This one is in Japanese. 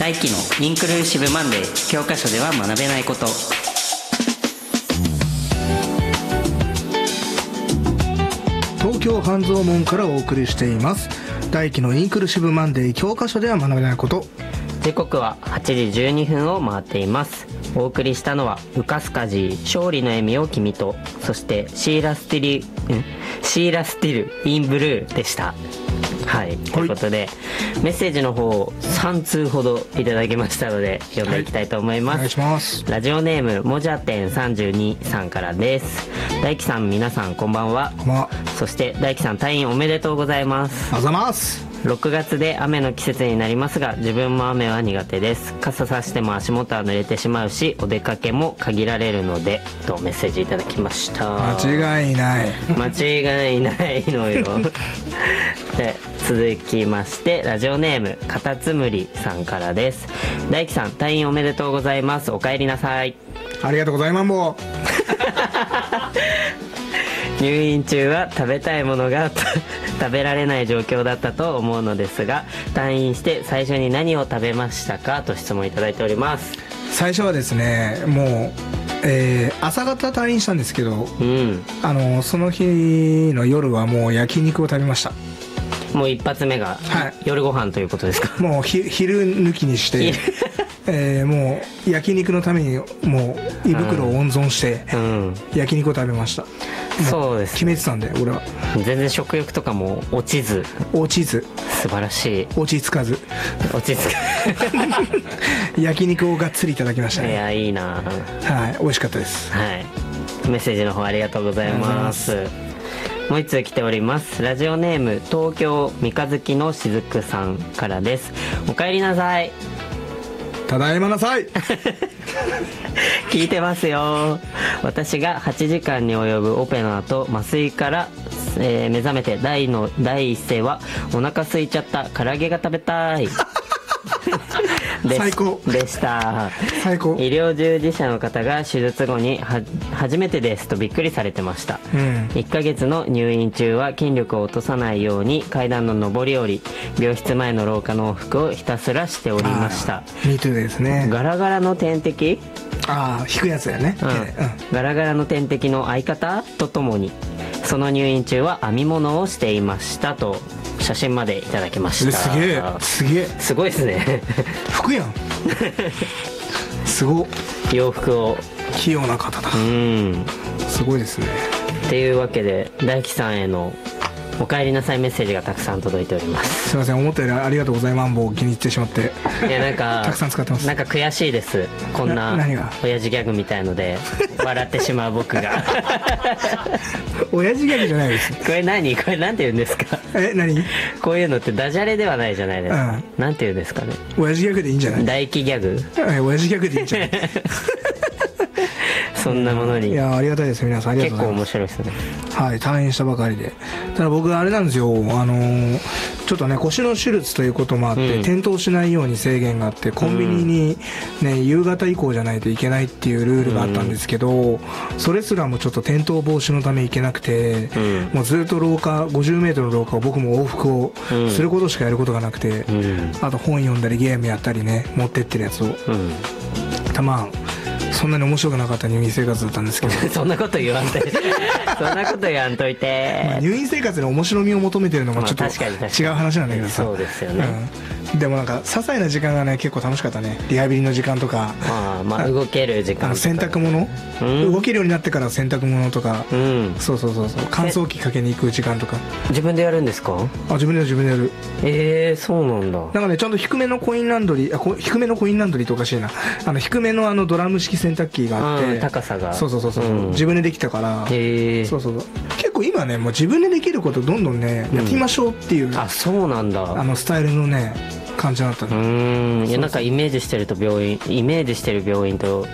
大輝のインクルーシブマンデー、教科書では学べないこと。 東京半蔵門からお送りしています大輝のインクルーシブマンデー、教科書では学べないこと。 時刻は8時12分を回っています。お送りしたのはウカスカジー、勝利の笑みを君と、そしてシーラスティルインブルーでした。はい、ということでメッセージの方を3通ほどいただきましたので読んでいきたいと思います、 お願いします。 ラジオネームもじゃてん32さんからです。大輝さん、皆さんこんばんは。 こんばんは。 そして大輝さん、退院おめでとうございます。 あざます。 6月で雨の季節になりますが、自分も雨は苦手です。傘さしても足元は濡れてしまうし、お出かけも限られるので、とメッセージいただきました。 間違いない。 間違いないのよで、続きましてラジオネームカタツムリさんからです。大輝さん、退院おめでとうございます。お帰りなさい。 ありがとうございます。も入院中は食べたいものが食べられない状況だったと思うのですが、退院して最初に何を食べましたか、と質問いただいております。 最初はですね、もう、朝方退院したんですけど、その日の夜はもう焼肉を食べました。 もう一発目が夜ご飯ということですか。 もう昼抜きにしてもう焼肉のためにもう胃袋を温存して焼肉を食べました。 そうです。 決めてたんで俺は。 全然食欲とかも落ちず。 素晴らしい。 落ち着かず焼肉をがっつりいただきましたね。 いや、いいな。 はい、美味しかったです。 はい、メッセージの方ありがとうございます。もう一通来ております。ラジオネーム東京三日月のしずくさんからです。お帰りなさい。 ただいまなさい聞いてますよ。私が8時間に及ぶオペの後、麻酔から、目覚めて第一声は、お腹空いちゃった、唐揚げが食べたい最高でした。 最高。 医療従事者の方が手術後に初めてですとびっくりされてました、1ヶ月の入院中は筋力を落とさないように階段の上り下り、病室前の廊下の往復をひたすらしておりました。 Me too ですね。 ガラガラの点滴、 引くやつだよね、 ガラガラの点滴の相方とともにその入院中は編み物をしていましたと写真までいただきました。すごいですね服やんすご。 洋服を器用な方だ。すごいですね。 っていうわけで大輝さんへのお帰りなさいメッセージがたくさん届いております。 すいません、思ったよりありがとうございます。もう気に入ってしまって。 いや、なんかたくさん使ってます。 なんか悔しいです。こんな親父ギャグみたいので笑ってしまう僕が親父ギャグじゃないです。 これなんて言うんですか。 何こういうのってダジャレではないじゃないですか、なんて言うんですかね。 親父ギャグでいいんじゃない。 大輝ギャグ、 親父ギャグでいいんじゃないそんなものに。 いや、ありがたいです。皆さんありがとうございます。 結構面白いですね。 はい、退院したばかりで。ただ僕あれなんですよ、ちょっとね腰の手術ということもあって、転倒しないように制限があって、コンビニにね、夕方以降じゃないといけないっていうルールがあったんですけど、それすらもちょっと転倒防止のため行けなくて、もうずっと廊下50メートルの廊下を僕も往復をすることしかやることがなくて、あと本読んだりゲームやったりね、持ってってるやつを、そんなに面白くなかった入院生活だったんですけどそんなこと言わんといてそんなこと言わんといて、 入院生活に面白みを求めてるのもちょっと違う話なんだけどさ。 そうですよね、 でもなんか些細な時間がね結構楽しかったね。リハビリの時間とか、 動ける時間とか、 洗濯物、動けるようになってから洗濯物とか、そう乾燥機かけに行く時間とか。 自分でやるんですか。 自分でやる。 そうなんだ。 なんかね、ちゃんと低めのコインランドリー、低めのコインランドリーとおかしいな、低めのドラム式洗濯機があって、 高さが、 自分でできたから、結構今ね、もう自分でできることどんどんね、やってみましょうっていう、 そうなんだ、 スタイルのね感じだったね。 いや、なんかイメージしてる病院と